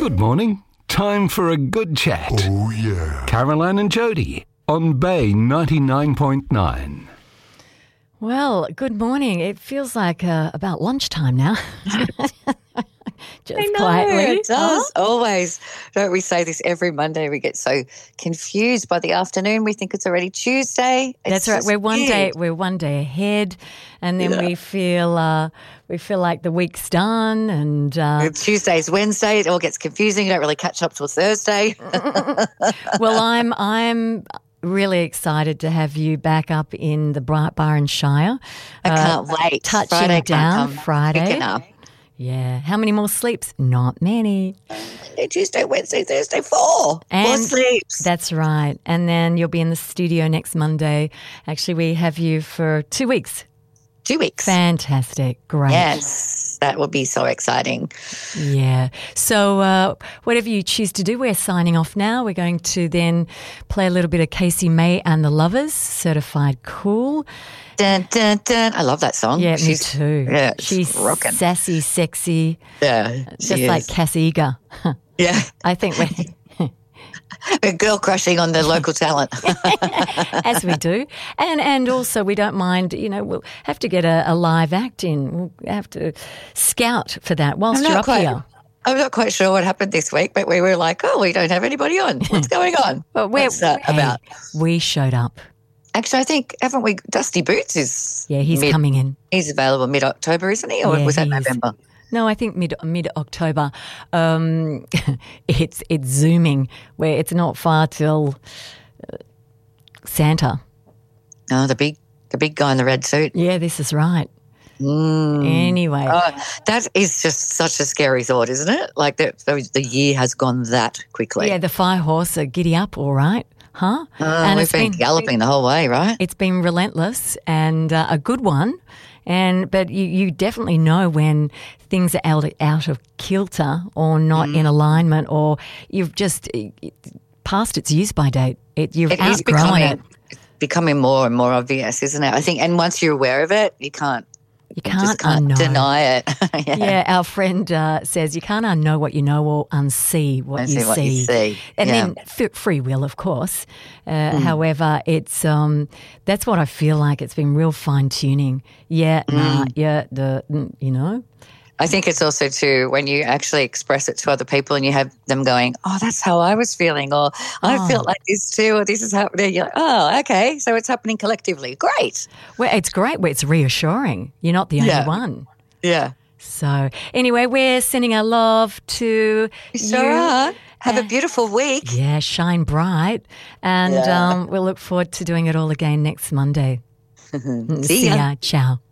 Good morning. Time for a good chat. Oh, yeah. Caroline and Jody on Bay 99.9. Well, good morning. It feels like about lunchtime now. Just I know, quietly. it does. Always. Don't we say this every Monday? We get so confused by the afternoon. We think it's already Tuesday. That's right. We're one day ahead, and then we feel like the week's done. And Tuesday's Wednesday. It all gets confusing. You don't really catch up till Thursday. well, I'm really excited to have you back up in the Byron Shire. I can't wait. Touching Friday down Friday. Picking up. Yeah. How many more sleeps? Not many. Monday, Tuesday, Wednesday, Thursday, four sleeps. That's right. And then you'll be in the studio next Monday. Actually, we have you for 2 weeks. 2 weeks. Fantastic. Great. Yes, that will be so exciting. Yeah. So whatever you choose to do, we're signing off now. We're going to then play a little bit of Casey May and the Lovers, Certified Cool. Dun, dun, dun. I love that song. Yeah, me too. Yeah, she's rocking. Sassy, sexy. Yeah, just like Cass Eager. Yeah. I think we're girl crushing on the local talent. As we do. And also we don't mind, we'll have to get a live act in. We'll have to scout for that whilst you're up here. I'm not quite sure what happened this week, but we were like, we don't have anybody on. What's going on? What's that about? We showed up. Actually, I think, haven't we, Dusty Boots is... Yeah, he's coming in. He's available mid-October, isn't he? Or was that November? No, I think mid-October. It's Zooming, where it's not far till Santa. Oh, the big guy in the red suit. Yeah, this is right. Anyway. That is just such a scary thought, isn't it? Like the year has gone that quickly. Yeah, the fire horse are giddy up, all right. Huh? And we've been galloping the whole way, right? It's been relentless and a good one. But you definitely know when things are out of kilter or not in alignment, or you've just passed its use-by date. You've outgrown it. It's becoming more and more obvious, isn't it? I think, and once you're aware of it, you can't deny it. Yeah, our friend says you can't unknow what you know or unsee what you see. And then free will, of course. However, it's that's what I feel like. It's been real fine tuning. I think it's also too when you actually express it to other people and you have them going, that's how I was feeling, or I felt like this too, or this is happening. You're like, okay, so it's happening collectively. Great. Well, it's great. It's reassuring. You're not the only one. Yeah. So anyway, we're sending our love to you. Sure are. Have a beautiful week. Yeah, shine bright. And we'll look forward to doing it all again next Monday. See ya. Ciao.